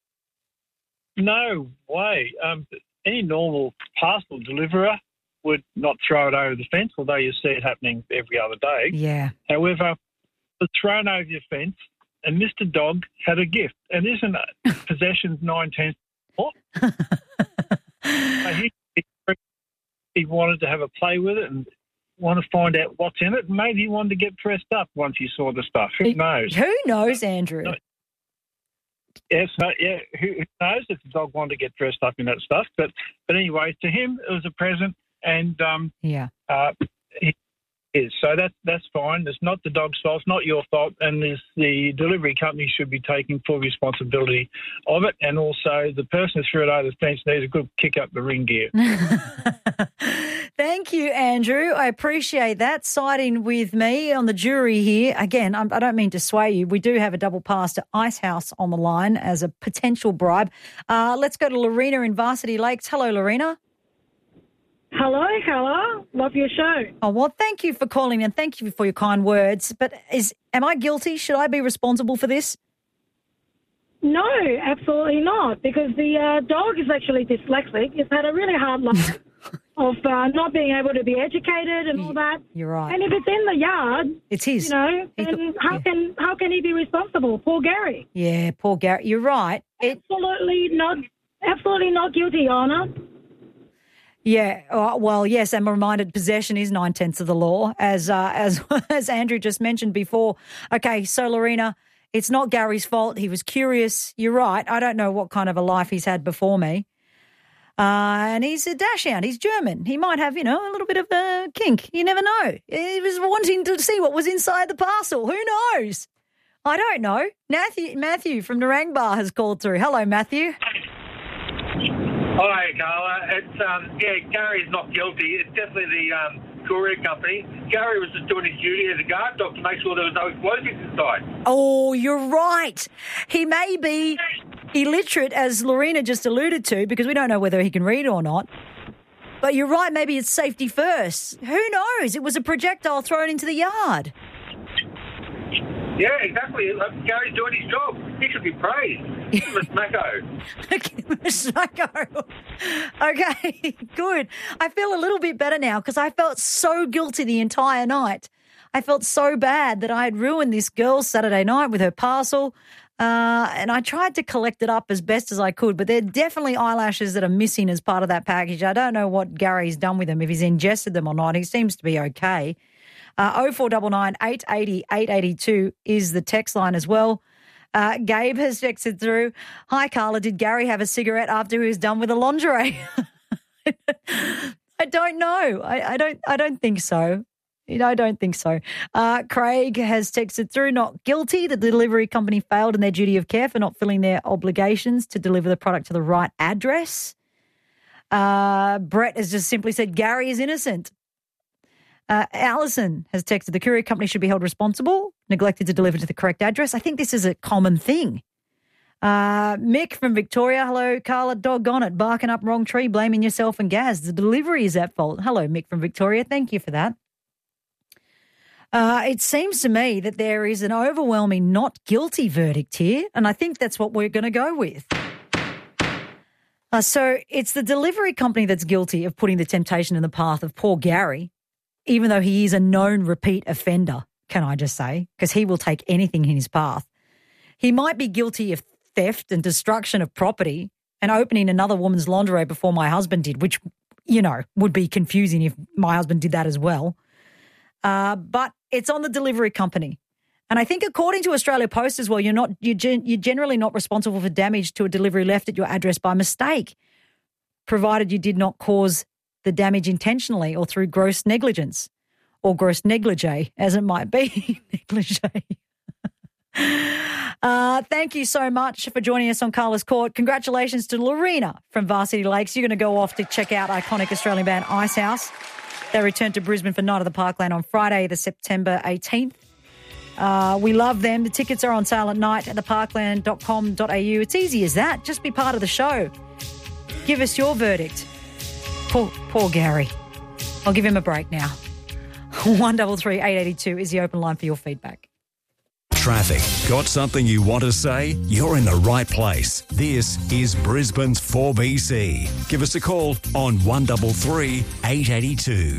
No way. Um, any normal parcel deliverer would not throw it over the fence, although you see it happening every other day. Yeah. However, it was thrown over your fence, and Mister Dog had a gift. And isn't it possession's nine-tenths of the law? So he, he wanted to have a play with it and want to find out what's in it. Maybe he wanted to get dressed up once he saw the stuff. Who knows? Who knows, Andrew? No. Yes, no, yeah, who, who knows if the dog wanted to get dressed up in that stuff. But but anyway, to him, it was a present, and um, yeah, uh, he is. So that, that's fine. It's not the dog's fault. It's not your fault. And there's, the delivery company should be taking full responsibility of it. And also the person who threw it over the fence needs a good kick up the ring gear. Thank you, Andrew. I appreciate that. Siding with me on the jury here. Again, I'm, I don't mean to sway you. We do have a double pass to Icehouse on the line as a potential bribe. Uh, let's go to Lorena in Varsity Lakes. Hello, Lorena. Hello, Carla. Love your show. Oh, well, thank you for calling and thank you for your kind words. But is am I guilty? Should I be responsible for this? No, absolutely not, because the uh, dog is actually dyslexic. He's had a really hard life of uh, not being able to be educated and all that. You're right. And if it's in the yard, it's his. You know, He then th- how yeah. can how can he be responsible? Poor Gary. Yeah, poor Gary. You're right. It, absolutely not. Absolutely not guilty, Your Honour. Yeah, uh, well, yes, I'm reminded possession is nine-tenths of the law, as uh, as as Andrew just mentioned before. Okay, so, Lorena, it's not Gary's fault. He was curious. You're right. I don't know what kind of a life he's had before me. Uh, and he's a dachshund. He's German. He might have, you know, a little bit of a kink. You never know. He was wanting to see what was inside the parcel. Who knows? I don't know. Matthew, Matthew from Narangba has called through. Hello, Matthew. Hi, Carla. It's um, yeah, Gary's not guilty. It's definitely the um, courier company. Gary was just doing his duty as a guard dog to make sure there was no explosives inside. Oh, you're right. He may be illiterate, as Lorena just alluded to, because we don't know whether he can read or not. But you're right. Maybe it's safety first. Who knows? It was a projectile thrown into the yard. Yeah, exactly. Gary's doing his job. He should be praised. Give him a smacko. Give him a smacko. Okay, good. I feel a little bit better now because I felt so guilty the entire night. I felt so bad that I had ruined this girl's Saturday night with her parcel. Uh, and I tried to collect it up as best as I could, but there are definitely eyelashes that are missing as part of that package. I don't know what Gary's done with them, if he's ingested them or not. He seems to be okay. Uh, oh four nine nine, eight eight oh, eight eight two is the text line as well. Uh, Gabe has texted through, hi, Carla, did Gary have a cigarette after he was done with the lingerie? I don't know. I, I don't I don't think so. You know, I don't think so. Uh, Craig has texted through, not guilty. The delivery company failed in their duty of care for not filling their obligations to deliver the product to the right address. Uh, Brett has just simply said Gary is innocent. Uh, Alison has texted, the courier company should be held responsible, neglected to deliver to the correct address. I think this is a common thing. Uh, Mick from Victoria, hello, Carla, doggone it, barking up wrong tree, blaming yourself and Gaz. The delivery is at fault. Hello, Mick from Victoria, thank you for that. Uh, it seems to me that there is an overwhelming not guilty verdict here, and I think that's what we're going to go with. Uh, so it's the delivery company that's guilty of putting the temptation in the path of poor Gary, even though he is a known repeat offender, can I just say, because he will take anything in his path. He might be guilty of theft and destruction of property and opening another woman's lingerie before my husband did, which, you know, would be confusing if my husband did that as well. Uh, but it's on the delivery company. And I think according to Australia Post as well, you're not you're, gen- you're generally not responsible for damage to a delivery left at your address by mistake, provided you did not cause the damage intentionally or through gross negligence or gross negligee, as it might be. Negligee. uh, thank you so much for joining us on Carla's Court. Congratulations to Lorena from Varsity Lakes. You're going to go off to check out iconic Australian band Icehouse. They return to Brisbane for Night of the Parkland on Friday, the September eighteenth. Uh, we love them. The tickets are on sale at night at the parkland dot com dot a u. It's easy as that. Just be part of the show. Give us your verdict. Poor, poor Gary. I'll give him a break now. one three three, eight eight two is the open line for your feedback. Traffic. Got something you want to say? You're in the right place. This is Brisbane's four B C. Give us a call on one three three, eight eight two.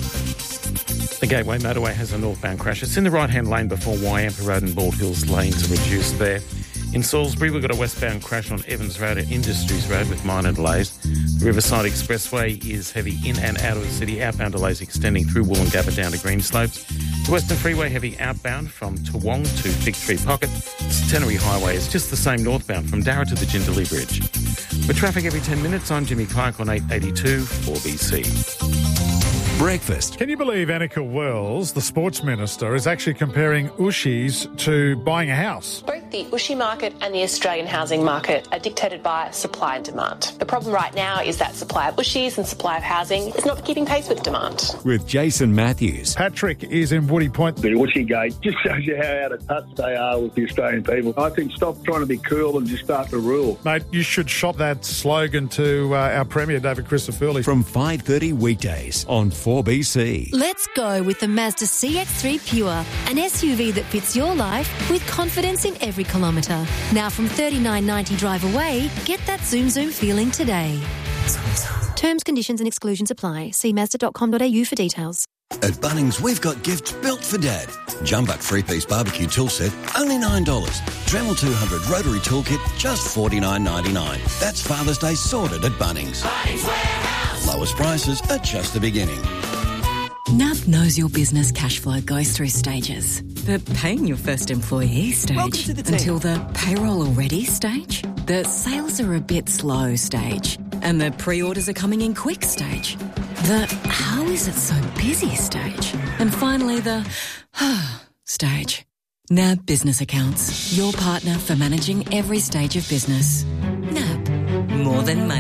The Gateway Motorway has a northbound crash. It's in the right-hand lane before Wyampa Road and Bald Hills lanes are reduced there. In Salisbury, we've got a westbound crash on Evans Road at Industries Road with minor delays. The Riverside Expressway is heavy in and out of the city. Outbound delays extending through Woolloongabba down to Greenslopes. The Western Freeway heavy outbound from Toowong to Fig Tree Pocket. Centenary Highway is just the same northbound from Darra to the Jindalee Bridge. With traffic every ten minutes, I'm Jimmy Clark on eight eighty-two four B C. Breakfast. Can you believe Annika Wells, the sports minister, is actually comparing Ushies to buying a house? Both the Ushi market and the Australian housing market are dictated by supply and demand. The problem right now is that supply of Ushis and supply of housing is not keeping pace with demand. With Jason Matthews. Patrick is in Woody Point. The Ushi gate just shows you how out of touch they are with the Australian people. I think stop trying to be cool and just start to rule. Mate, you should shop that slogan to uh, our Premier, David Christofouli. From five thirty weekdays on four B C. Let's go with the Mazda C X three Pure, an S U V that fits your life with confidence in every kilometre. Now from thirty-nine ninety drive away, get that Zoom Zoom feeling today. Terms, conditions and exclusions apply. See mazda dot com dot a u for details. At Bunnings, we've got gifts built for Dad. Jumbuck three-piece barbecue tool set, only nine dollars. Dremel two hundred rotary toolkit, just forty-nine ninety-nine. That's Father's Day sorted at Bunnings. Bunnings Warehouse. Lowest prices are just the beginning. N A B knows your business cash flow goes through stages. The paying your first employee stage, the until the payroll already stage, the sales are a bit slow stage, and the pre-orders are coming in quick stage, the how is it so busy stage, and finally the stage. N A B Business Accounts, your partner for managing every stage of business. N A B, more than money.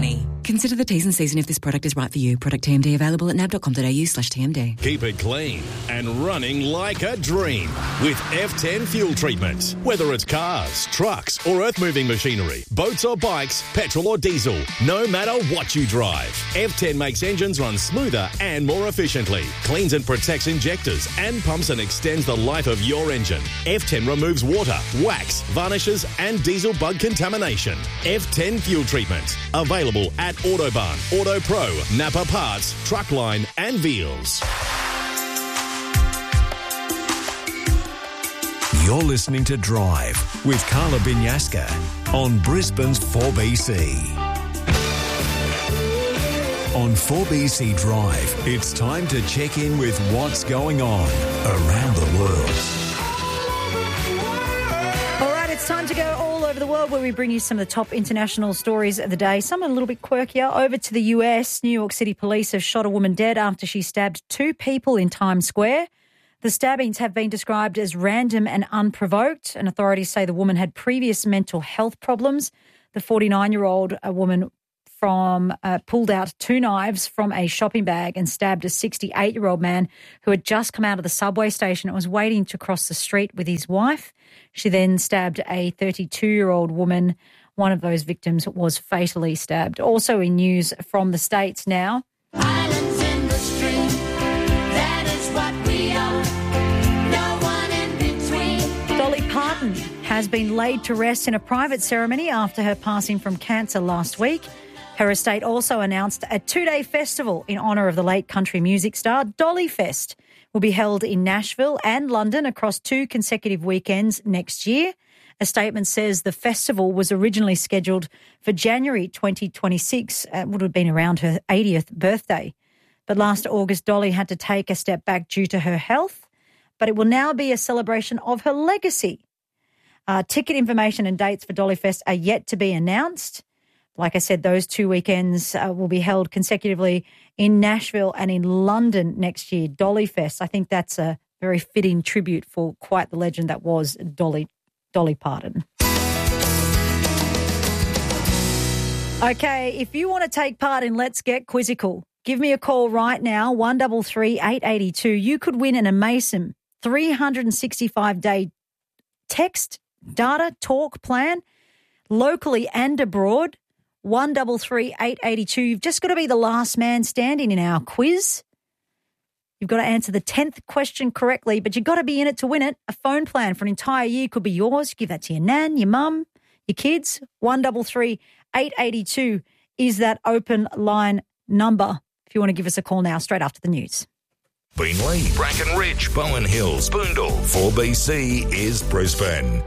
Consider the T's and C's and if this product is right for you. Product T M D available at nab.com.au slash TMD. Keep it clean and running like a dream with F ten fuel treatment. Whether it's cars, trucks or earth-moving machinery, boats or bikes, petrol or diesel, no matter what you drive, F ten makes engines run smoother and more efficiently, cleans and protects injectors and pumps and extends the life of your engine. F ten removes water, wax, varnishes and diesel bug contamination. F ten fuel treatment. Available at Autobahn, Auto Pro, Napa Parts, Truckline and Veals. You're listening to Drive with Carla Binyaska on Brisbane's four B C. On four B C Drive, it's time to check in with what's going on around the world. All right, it's time to go all over the world where we bring you some of the top international stories of the day. Some a little bit quirkier. Over to the U S, New York City police have shot a woman dead after she stabbed two people in Times Square. The stabbings have been described as random and unprovoked, and authorities say the woman had previous mental health problems. The forty-nine-year-old a woman from uh, pulled out two knives from a shopping bag and stabbed a sixty-eight-year-old man who had just come out of the subway station and was waiting to cross the street with his wife. She then stabbed a thirty-two-year-old woman. One of those victims was fatally stabbed. Also in news from the States now. Islands in the stream, that is what we are. No one in between. Dolly Parton has been laid to rest in a private ceremony after her passing from cancer last week. Her estate also announced a two-day festival in honour of the late country music star. Dolly Fest will be held in Nashville and London across two consecutive weekends next year. A statement says the festival was originally scheduled for January twenty twenty-six. It would have been around her eightieth birthday. But last August, Dolly had to take a step back due to her health. But it will now be a celebration of her legacy. Uh, ticket information and dates for Dolly Fest are yet to be announced. Like I said, those two weekends uh, will be held consecutively in Nashville and in London next year. Dolly Fest, I think that's a very fitting tribute for quite the legend that was Dolly, Dolly Parton. Okay, if you want to take part in Let's Get Quizzical, give me a call right now, one three three, eight eight two. You could win an amazing three hundred sixty-five day text, data, talk plan, locally and abroad. one three three, eight eight two. You've just got to be the last man standing in our quiz. You've got to answer the tenth question correctly, but you've got to be in it to win it. A phone plan for an entire year could be yours. Give that to your nan, your mum, your kids. one three three, eight eight two is that open line number if you want to give us a call now, straight after the news. Beenleigh, Bracken Ridge, Bowen Hills, Boondall. four B C is Brisbane.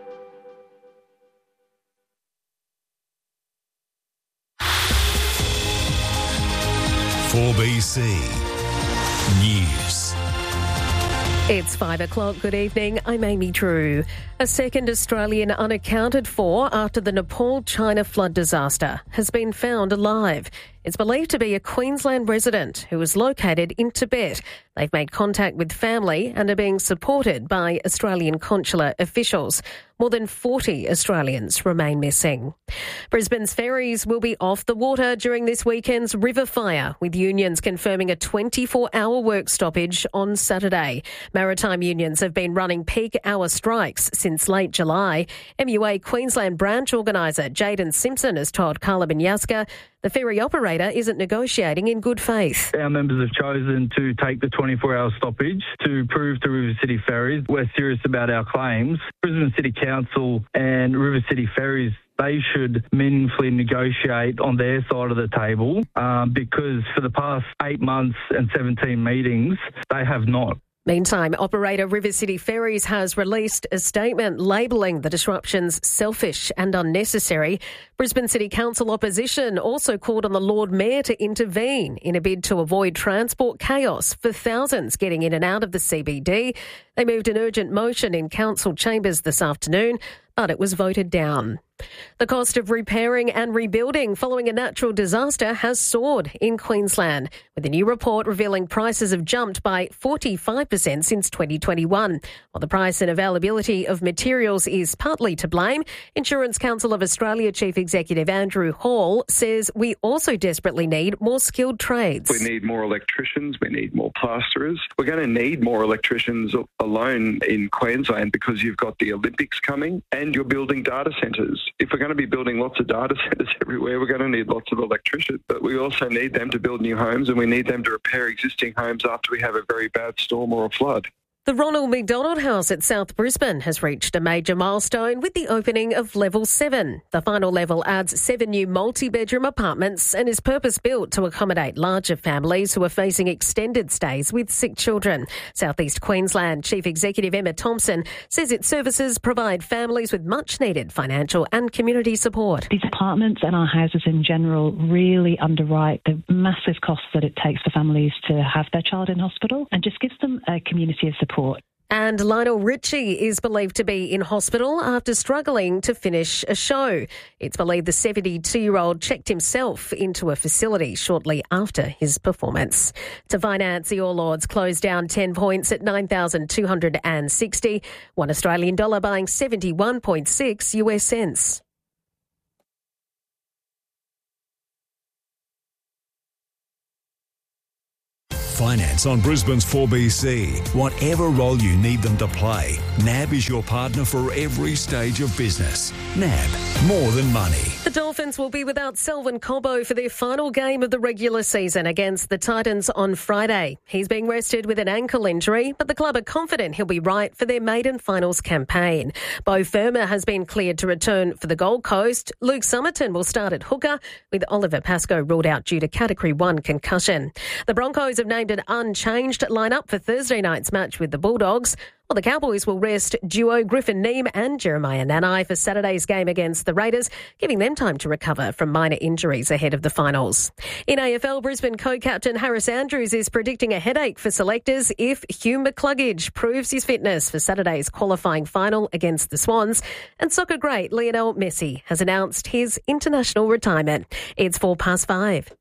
four B C News. It's five o'clock. Good evening. I'm Amy Drew. A second Australian unaccounted for after the Nepal-China flood disaster has been found alive. It's believed to be a Queensland resident who is located in Tibet. They've made contact with family and are being supported by Australian consular officials. More than forty Australians remain missing. Brisbane's ferries will be off the water during this weekend's river fire, with unions confirming a twenty-four hour work stoppage on Saturday. Maritime unions have been running peak hour strikes since late July. M U A Queensland branch organiser Jaden Simpson has told Carla Binyaska the ferry operator isn't negotiating in good faith. Our members have chosen to take the twenty-four hour stoppage to prove to River City Ferries we're serious about our claims. Brisbane City Council and River City Ferries, they should meaningfully negotiate on their side of the table um, because for the past eight months and seventeen meetings, they have not. Meantime, operator River City Ferries has released a statement labelling the disruptions selfish and unnecessary. Brisbane City Council opposition also called on the Lord Mayor to intervene in a bid to avoid transport chaos for thousands getting in and out of the C B D. They moved an urgent motion in council chambers this afternoon, but it was voted down. The cost of repairing and rebuilding following a natural disaster has soared in Queensland, with a new report revealing prices have jumped by forty-five percent since twenty twenty-one. While the price and availability of materials is partly to blame, Insurance Council of Australia Chief Executive Andrew Hall says we also desperately need more skilled trades. We need more electricians, we need more plasterers. We're going to need more electricians alone in Queensland because you've got the Olympics coming and you're building data centres. If we're going to be building lots of data centres everywhere, we're going to need lots of electricians. But we also need them to build new homes and we need them to repair existing homes after we have a very bad storm or a flood. The Ronald McDonald House at South Brisbane has reached a major milestone with the opening of Level seven. The final level adds seven new multi-bedroom apartments and is purpose-built to accommodate larger families who are facing extended stays with sick children. South East Queensland Chief Executive Emma Thompson says its services provide families with much-needed financial and community support. These apartments and our houses in general really underwrite the massive costs that it takes for families to have their child in hospital and just gives them a community of support. And Lionel Richie is believed to be in hospital after struggling to finish a show. It's believed the seventy-two-year-old checked himself into a facility shortly after his performance. To finance, the All Ords closed down ten points at nine thousand two hundred sixty, one Australian dollar buying seventy-one point six U S cents. Finance on Brisbane's four B C. Whatever role you need them to play, N A B is your partner for every stage of business. N A B, more than money. The Dolphins will be without Selwyn Cobbo for their final game of the regular season against the Titans on Friday. He's being rested with an ankle injury, but the club are confident he'll be right for their maiden finals campaign. Beau Fermor has been cleared to return for the Gold Coast. Luke Summerton will start at hooker, with Oliver Pascoe ruled out due to Category one concussion. The Broncos have named an unchanged lineup for Thursday night's match with the Bulldogs, while the Cowboys will rest duo Griffin Neame and Jeremiah Nanai for Saturday's game against the Raiders, giving them time to recover from minor injuries ahead of the finals. In A F L, Brisbane co-captain Harris Andrews is predicting a headache for selectors if Hugh McCluggage proves his fitness for Saturday's qualifying final against the Swans. And soccer great Lionel Messi has announced his international retirement. It's four past five.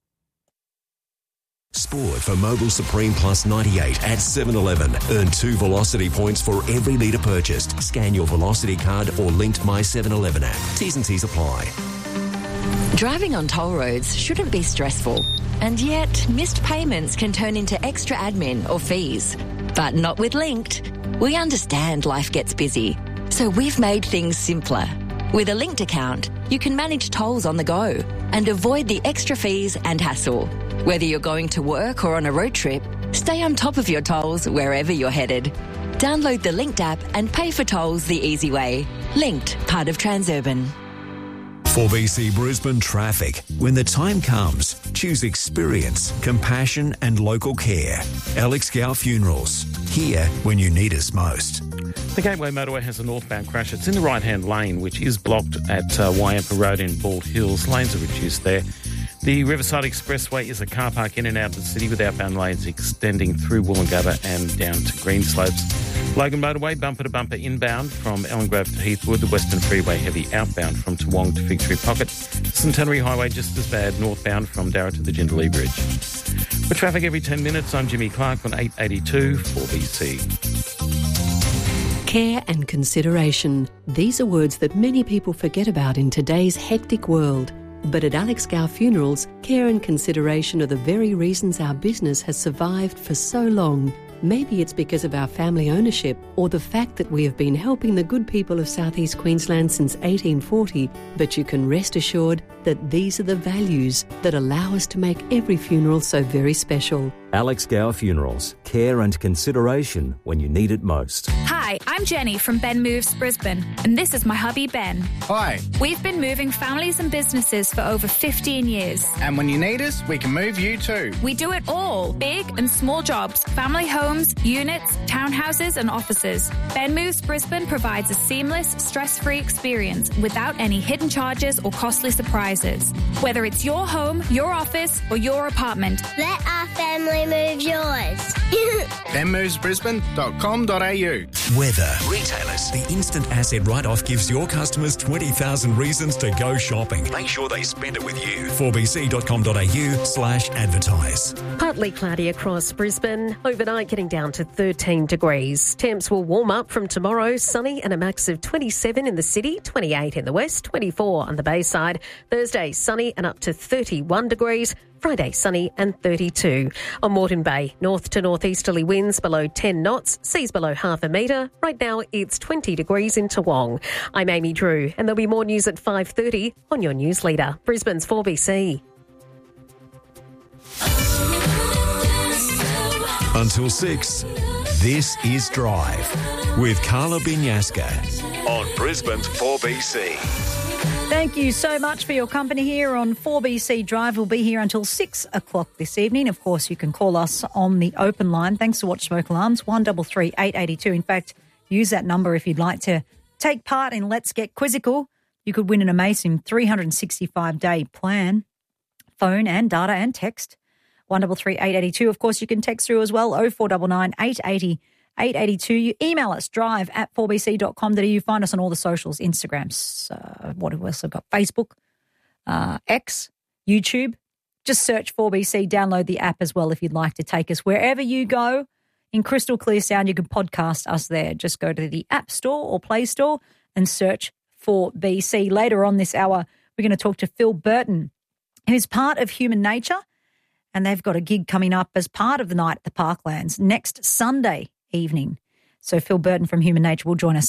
Sport for Mobil Supreme Plus ninety-eight at seven eleven. Earn two Velocity points for every litre purchased. Scan your Velocity card or linked My seven eleven app. T's and C's apply. Driving on toll roads shouldn't be stressful. And yet, missed payments can turn into extra admin or fees. But not with Linked. We understand life gets busy, so we've made things simpler. With a Linked account, you can manage tolls on the go and avoid the extra fees and hassle. Whether you're going to work or on a road trip, stay on top of your tolls wherever you're headed. Download the Linked app and pay for tolls the easy way. Linked, part of Transurban. four B C Brisbane traffic. When the time comes, choose experience, compassion and local care. Alex Gow Funerals. Here when you need us most. The Gateway motorway has a northbound crash. It's in the right-hand lane, which is blocked at uh, Wyampa Road in Bald Hills. Lanes are reduced there. The Riverside Expressway is a car park in and out of the city with outbound lanes extending through Woolloongabba and down to Greenslopes. Logan Motorway, bumper-to-bumper inbound from Ellen Grove to Heathwood. The Western Freeway heavy outbound from Toowong to Fig Tree Pocket. Centenary Highway just as bad northbound from Darra to the Jindalee Bridge. For traffic every ten minutes, I'm Jimmy Clark on eight eighty-two four B C. Care and consideration. These are words that many people forget about in today's hectic world. But at Alex Gow Funerals, care and consideration are the very reasons our business has survived for so long. Maybe it's because of our family ownership or the fact that we have been helping the good people of South East Queensland since eighteen forty, but you can rest assured that these are the values that allow us to make every funeral so very special. Alex Gow Funerals. Care and consideration when you need it most. Hi, I'm Jenny from Ben Moves Brisbane, and this is my hubby Ben. Hi. We've been moving families and businesses for over fifteen years. And when you need us, we can move you too. We do it all, big and small jobs, family homes, units, townhouses and offices. Ben Moves Brisbane provides a seamless, stress-free experience without any hidden charges or costly surprises. Whether it's your home, your office or your apartment, let our family we move yours. ben moves brisbane dot com dot a u. Weather. Retailers. The instant asset write-off gives your customers twenty thousand reasons to go shopping. Make sure they spend it with you. four b c dot com dot a u slash advertise. Partly cloudy across Brisbane. Overnight getting down to thirteen degrees. Temps will warm up from tomorrow. Sunny and a max of twenty-seven in the city, twenty-eight in the west, twenty-four on the Bayside. Thursday, sunny and up to thirty-one degrees. Friday, sunny and thirty-two. On Moreton Bay, north to northeasterly winds below ten knots, seas below half a metre. Right now, it's twenty degrees in Toowong. I'm Amy Drew, and there'll be more news at five thirty on your news leader, Brisbane's four B C. Until six, this is Drive with Carla Binyaska on Brisbane's four B C. Thank you so much for your company here on four B C Drive. We'll be here until six o'clock this evening. Of course, you can call us on the open line. Thanks to Watch Smoke Alarms, one three three, eight eight two. In fact, use that number if you'd like to take part in Let's Get Quizzical. You could win an amazing three hundred sixty-five day plan, phone and data and text, one three three, eight eight two. Of course, you can text through as well, oh four nine nine, eight eight zero, eight eight two. You email us, drive at four b c dot com dot a u. Find us on all the socials, Instagrams, uh, what else I've got, Facebook, uh, X, YouTube. Just search four B C, download the app as well if you'd like to take us wherever you go. In crystal clear sound, you can podcast us there. Just go to the App Store or Play Store and search four B C. Later on this hour, we're going to talk to Phil Burton, who's part of Human Nature, and they've got a gig coming up as part of the night at the Parklands next Sunday evening. So Phil Burton from Human Nature will join us